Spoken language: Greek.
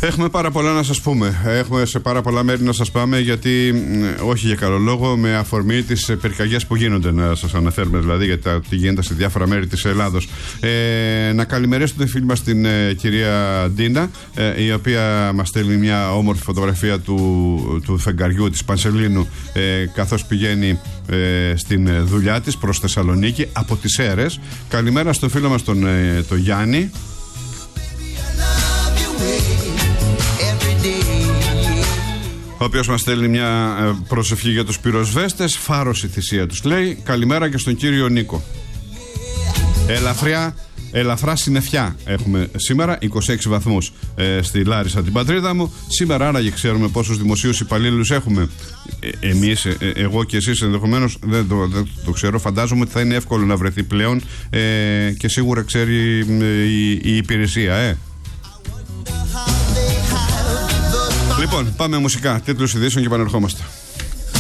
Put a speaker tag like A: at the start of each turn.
A: Έχουμε πάρα πολλά να σας πούμε. Έχουμε σε πάρα πολλά μέρη να σας πάμε, γιατί όχι για καλό λόγο, με αφορμή τις πυρκαγιές που γίνονται. Να σας αναφέρουμε δηλαδή για τι γίνεται σε διάφορα μέρη της Ελλάδος. Να καλημερίσουμε τη φίλη μας την κυρία Ντίνα, η οποία μας στέλνει μια όμορφη φωτογραφία του φεγγαριού της Πανσελίνου, καθώς πηγαίνει στην δουλειά της προς Θεσσαλονίκη από τις Σέρρες. Καλημέρα στον φίλο μας τον Γιάννη, ο οποίος μας στέλνει μια προσευχή για τους πυροσβέστες. Φάρος η θυσία τους, λέει. Καλημέρα και στον κύριο Νίκο. Ελαφρά συννεφιά έχουμε σήμερα, 26 βαθμούς στη Λάρισα, την πατρίδα μου. Σήμερα άραγε ξέρουμε πόσους δημοσίους υπαλλήλους έχουμε. Εμείς, εγώ και εσείς ενδεχομένως δεν το ξέρω. Φαντάζομαι ότι θα είναι εύκολο να βρεθεί πλέον και σίγουρα ξέρει η υπηρεσία. Λοιπόν, πάμε μουσικά. Τίτλους ειδήσεων και επανερχόμαστε.